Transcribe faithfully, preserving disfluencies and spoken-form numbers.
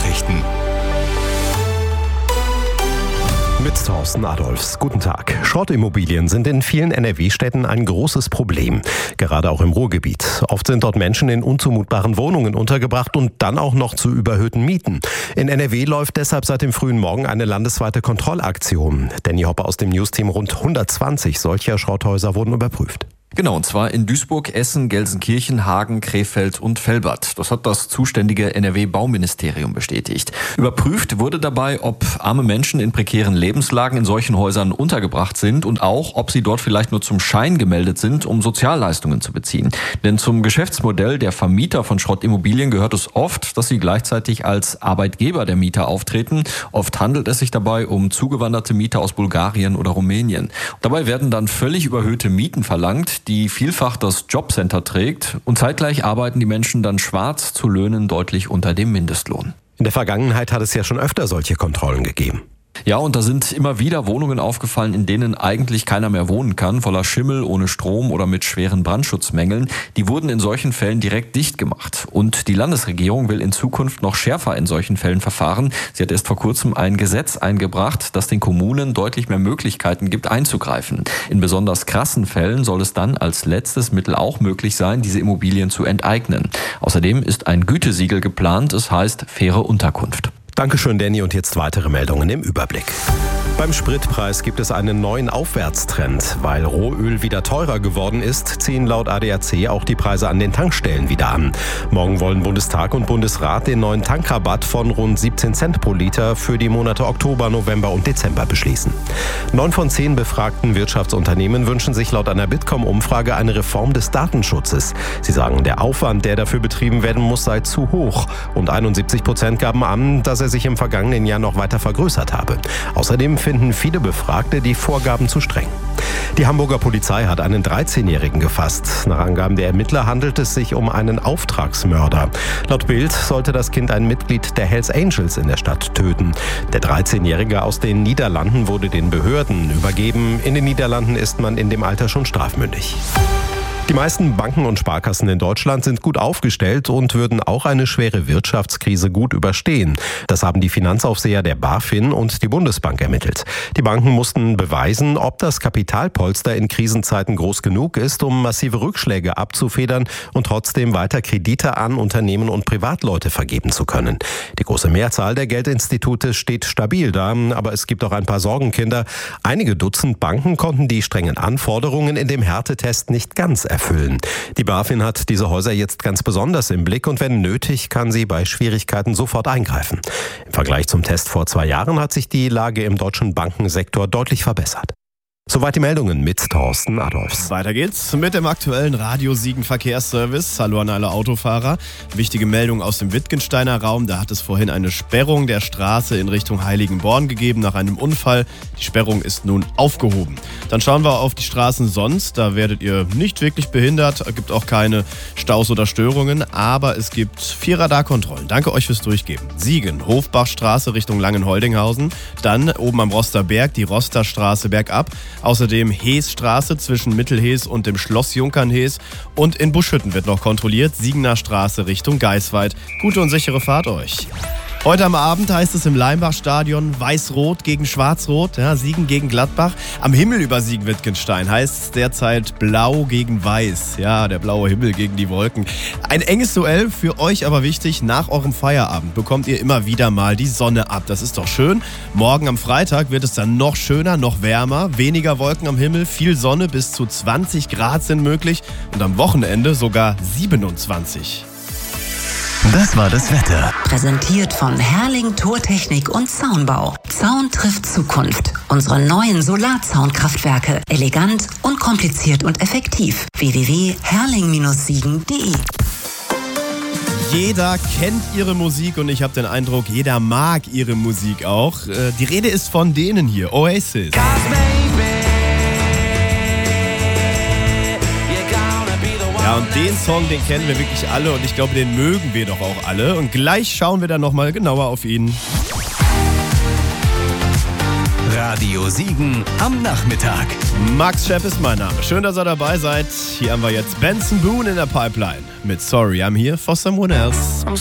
Nachrichten. Mit Thorsten Adolfs. Guten Tag. Schrottimmobilien sind in vielen N R W-Städten ein großes Problem. Gerade auch im Ruhrgebiet. Oft sind dort Menschen in unzumutbaren Wohnungen untergebracht und dann auch noch zu überhöhten Mieten. In N R W läuft deshalb seit dem frühen Morgen eine landesweite Kontrollaktion. Danny Hoppe aus dem Newsteam, rund hundertzwanzig solcher Schrotthäuser wurden überprüft. Genau, und zwar in Duisburg, Essen, Gelsenkirchen, Hagen, Krefeld und Velbert. Das hat das zuständige N R W-Bauministerium bestätigt. Überprüft wurde dabei, ob arme Menschen in prekären Lebenslagen in solchen Häusern untergebracht sind und auch, ob sie dort vielleicht nur zum Schein gemeldet sind, um Sozialleistungen zu beziehen. Denn zum Geschäftsmodell der Vermieter von Schrottimmobilien gehört es oft, dass sie gleichzeitig als Arbeitgeber der Mieter auftreten. Oft handelt es sich dabei um zugewanderte Mieter aus Bulgarien oder Rumänien. Dabei werden dann völlig überhöhte Mieten verlangt, die vielfach das Jobcenter trägt, und zeitgleich arbeiten die Menschen dann schwarz zu Löhnen deutlich unter dem Mindestlohn. In der Vergangenheit hat es ja schon öfter solche Kontrollen gegeben. Ja, und da sind immer wieder Wohnungen aufgefallen, in denen eigentlich keiner mehr wohnen kann, voller Schimmel, ohne Strom oder mit schweren Brandschutzmängeln. Die wurden in solchen Fällen direkt dicht gemacht. Und die Landesregierung will in Zukunft noch schärfer in solchen Fällen verfahren. Sie hat erst vor kurzem ein Gesetz eingebracht, das den Kommunen deutlich mehr Möglichkeiten gibt, einzugreifen. In besonders krassen Fällen soll es dann als letztes Mittel auch möglich sein, diese Immobilien zu enteignen. Außerdem ist ein Gütesiegel geplant, es heißt faire Unterkunft. Dankeschön, Danny. Und jetzt weitere Meldungen im Überblick. Beim Spritpreis gibt es einen neuen Aufwärtstrend. Weil Rohöl wieder teurer geworden ist, ziehen laut A D A C auch die Preise an den Tankstellen wieder an. Morgen wollen Bundestag und Bundesrat den neuen Tankrabatt von rund siebzehn Cent pro Liter für die Monate Oktober, November und Dezember beschließen. Neun von zehn befragten Wirtschaftsunternehmen wünschen sich laut einer Bitkom-Umfrage eine Reform des Datenschutzes. Sie sagen, der Aufwand, der dafür betrieben werden muss, sei zu hoch. Und einundsiebzig Prozent gaben an, dass er sich im vergangenen Jahr noch weiter vergrößert habe. Außerdem finden viele Befragte die Vorgaben zu streng. Die Hamburger Polizei hat einen dreizehnjährigen gefasst. Nach Angaben der Ermittler handelt es sich um einen Auftragsmörder. Laut Bild sollte das Kind ein Mitglied der Hells Angels in der Stadt töten. Der dreizehnjährige aus den Niederlanden wurde den Behörden übergeben. In den Niederlanden ist man in dem Alter schon strafmündig. Die meisten Banken und Sparkassen in Deutschland sind gut aufgestellt und würden auch eine schwere Wirtschaftskrise gut überstehen. Das haben die Finanzaufseher der BaFin und die Bundesbank ermittelt. Die Banken mussten beweisen, ob das Kapitalpolster in Krisenzeiten groß genug ist, um massive Rückschläge abzufedern und trotzdem weiter Kredite an Unternehmen und Privatleute vergeben zu können. Die große Mehrzahl der Geldinstitute steht stabil da, aber es gibt auch ein paar Sorgenkinder. Einige Dutzend Banken konnten die strengen Anforderungen in dem Härtetest nicht ganz erfüllen. Die BaFin hat diese Häuser jetzt ganz besonders im Blick und wenn nötig, kann sie bei Schwierigkeiten sofort eingreifen. Im Vergleich zum Test vor zwei Jahren hat sich die Lage im deutschen Bankensektor deutlich verbessert. Soweit die Meldungen mit Thorsten Adolfs. Weiter geht's mit dem aktuellen Radio Siegen Verkehrsservice. Hallo an alle Autofahrer. Wichtige Meldung aus dem Wittgensteiner Raum. Da hat es vorhin eine Sperrung der Straße in Richtung Heiligenborn gegeben nach einem Unfall. Die Sperrung ist nun aufgehoben. Dann schauen wir auf die Straßen sonst. Da werdet ihr nicht wirklich behindert. Es gibt auch keine Staus oder Störungen. Aber es gibt vier Radarkontrollen. Danke euch fürs Durchgeben. Siegen, Hofbachstraße Richtung Langenholdinghausen. Dann oben am Rosterberg die Rosterstraße bergab. Außerdem Heesstraße zwischen Mittelhees und dem Schloss Junkernhees. Und in Buschhütten wird noch kontrolliert, Siegener Straße Richtung Geisweit. Gute und sichere Fahrt euch. Heute am Abend heißt es im Leimbach-Stadion Weiß-Rot gegen Schwarz-Rot, ja, Siegen gegen Gladbach. Am Himmel über Siegen-Wittgenstein heißt es derzeit Blau gegen Weiß. Ja, der blaue Himmel gegen die Wolken. Ein enges Duell, für euch aber wichtig. Nach eurem Feierabend bekommt ihr immer wieder mal die Sonne ab. Das ist doch schön. Morgen am Freitag wird es dann noch schöner, noch wärmer. Weniger Wolken am Himmel, viel Sonne, bis zu zwanzig Grad sind möglich. Und am Wochenende sogar siebenundzwanzig. Das war das Wetter. Präsentiert von Herrling Tortechnik und Zaunbau. Zaun trifft Zukunft. Unsere neuen Solarzaunkraftwerke. Elegant, unkompliziert und effektiv. w w w punkt herrling siegen punkt de Jeder kennt ihre Musik und ich habe den Eindruck, jeder mag ihre Musik auch. Die Rede ist von denen hier, Oasis. Ja, und den Song, den kennen wir wirklich alle und ich glaube, den mögen wir doch auch alle. Und gleich schauen wir dann nochmal genauer auf ihn. Radio Siegen am Nachmittag. Max Schepp ist mein Name. Schön, dass ihr dabei seid. Hier haben wir jetzt Benson Boone in der Pipeline mit Sorry, I'm Here for Someone Else.